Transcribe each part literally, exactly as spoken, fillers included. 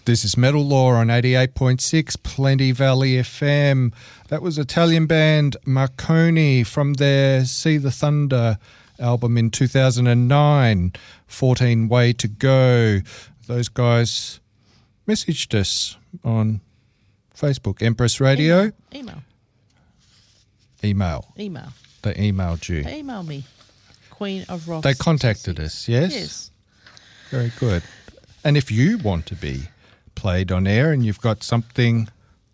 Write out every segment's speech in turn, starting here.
This is Metal Law on eighty-eight point six Plenty Valley F M. That was Italian band Marconi from their See the Thunder album in two thousand nine, fourteen Way to Go. Those guys messaged us on Facebook, Empress Radio. Email. Email. Email. They emailed you. They emailed me. Queen of Rock. They contacted us, yes? Yes. Very good. And if you want to be played on air and you've got something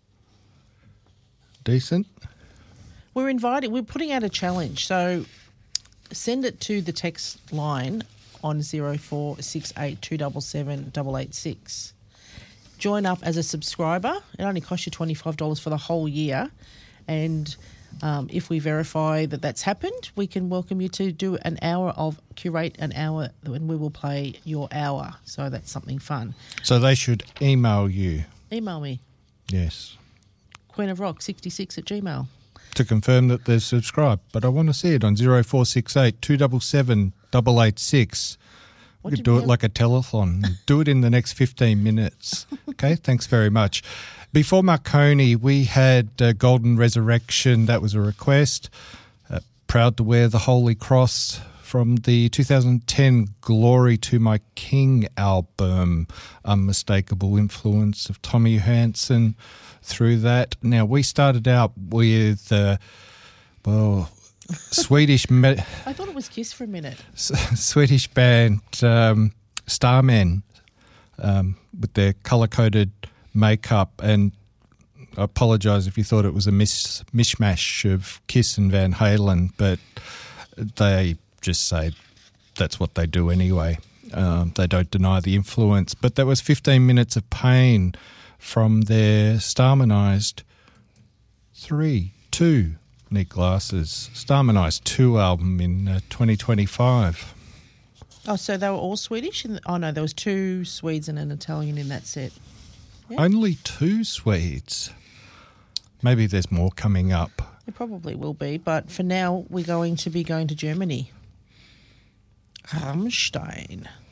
decent, we're inviting, we're putting out a challenge. So send it to the text line on zero four six eight two seven seven eight eight six. Join up as a subscriber. It only costs you twenty-five dollars for the whole year. And um, if we verify that that's happened, we can welcome you to do an hour of, curate an hour, and we will play your hour. So that's something fun. So they should email you. Email me. Yes. Queen of Rock sixty-six at Gmail. To confirm that they're subscribed. But I want to see it on zero four six eight two seven seven eight eight six. We could do it like a telethon. Do it in the next fifteen minutes. Okay, thanks very much. Before Marconi, we had uh, Golden Resurrection. That was a request. Uh, proud to wear the Holy Cross from the two thousand ten Glory to My King album. Unmistakable influence of Tommy Hansen through that. Now, we started out with, uh, well, Swedish... Me- I thought it was Kiss for a minute. Swedish band um, Starmen um, with their colour-coded makeup, and I apologise if you thought it was a mis- mishmash of Kiss and Van Halen, but they just say that's what they do anyway. Um, they don't deny the influence. But that was fifteen minutes of Pain from their Starmanised three, two, Nick Glass's Starmanised two album in uh, twenty twenty-five. Oh, so they were all Swedish? In the, oh, no, there was two Swedes and an Italian in that set. Yeah. Only two Swedes. Maybe there's more coming up. There probably will be, but for now we're going to be going to Germany. Rammstein.